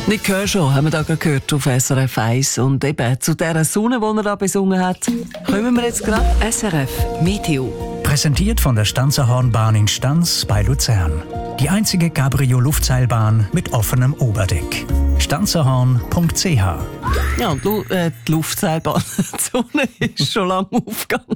Nick Kershaw haben wir da gerade gehört auf SRF 1. Und eben zu dieser Sonne, die er da besungen hat, kommen wir jetzt gerade. SRF Meteo. Präsentiert von der Stanzerhornbahn in Stanz bei Luzern. Die einzige Cabrio-Luftseilbahn mit offenem Oberdeck. stanzerhorn.ch. Ja, und die Luftseilbahn, die Sonne ist schon lange aufgegangen.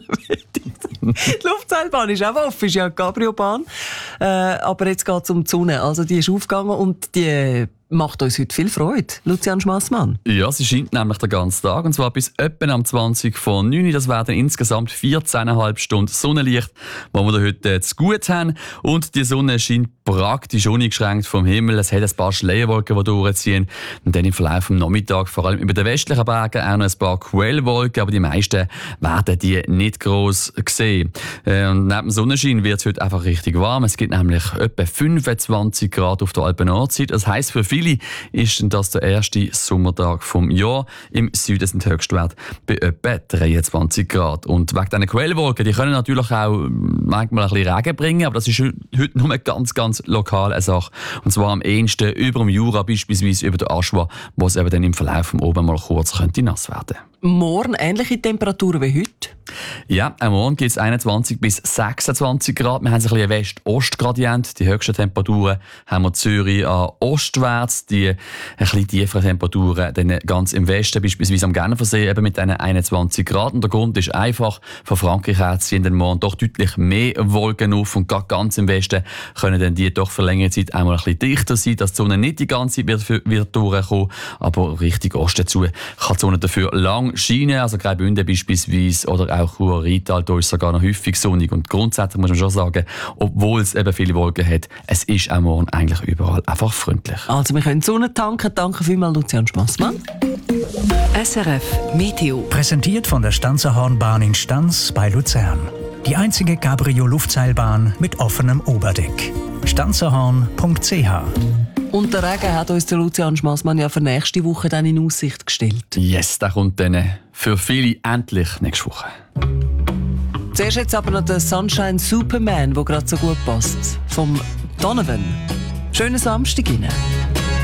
Die Luftseilbahn ist auch offen, ist ja eine Cabrio-Bahn. Aber jetzt geht es um die Sonne. Also die ist aufgegangen und die macht uns heute viel Freude. Lucian Schmassmann. Ja, sie scheint nämlich den ganzen Tag. Und zwar bis etwa am 20 von 9. Das werden insgesamt 14,5 Stunden Sonnenlicht, die wir heute zu gut haben. Und die Sonne scheint praktisch uneingeschränkt vom Himmel. Es hat ein paar Schleierwolken, die durchziehen. Und dann im Verlauf des Nachmittags, vor allem über den westlichen Bergen, auch noch ein paar Quellwolken. Aber die meisten werden die nicht gross sehen. Und neben dem Sonnenschein wird es heute einfach richtig warm. Es gibt nämlich etwa 25 Grad auf der Alpen-Nord-Seite. Das heisst, für viele ist das der erste Sommertag vom Jahr. Im Süden sind die Höchstwerte bei etwa 23 Grad. Und wegen diesen Quellwolken, die können natürlich auch manchmal ein bisschen Regen bringen, aber das ist heute nur ganz lokal eine Sache. Und zwar am ehesten über dem Jura, beispielsweise über der Aschwa, wo es eben dann im Verlauf vom Oben mal kurz könnte nass werden. Morgen ähnliche Temperaturen wie heute? Ja, am Morgen gibt es 21 bis 26 Grad. Wir haben ein bisschen West-Ost-Gradient. Die höchsten Temperaturen haben wir Zürich an ostwärts. Die ein bisschen tieferen Temperaturen dann ganz im Westen, beispielsweise am Genfersee, eben mit diesen 21 Grad. Und der Grund ist einfach, von Frankreich her ziehen den Morgen doch deutlich mehr Wolken auf. Und gerade ganz im Westen können dann die doch für längere Zeit einmal ein bisschen dichter sein, dass die Sonne nicht die ganze Zeit wird durchkommen. Aber richtig Osten zu kann die Sonne dafür lang scheinen. Also Graubünden beispielsweise oder auch Chur-Rital, da ist es sogar noch häufig sonnig. Und grundsätzlich muss man schon sagen, obwohl es eben viele Wolken hat, es ist auch morgen eigentlich überall einfach freundlich. Also wir können Sonne tanken. Danke vielmals, Lucian Schmassmann. SRF Meteo. Präsentiert von der Stanzerhornbahn in Stanz bei Luzern. Die einzige Cabrio-Luftseilbahn mit offenem Oberdeck. stanzerhorn.ch. Und der Regen hat uns der Lucian Schmassmann ja für nächste Woche dann in Aussicht gestellt. Yes, der kommt dann für viele endlich nächste Woche. Zuerst jetzt aber noch der Sunshine Superman, der gerade so gut passt. Vom Donovan. Schönen Samstag Ihnen.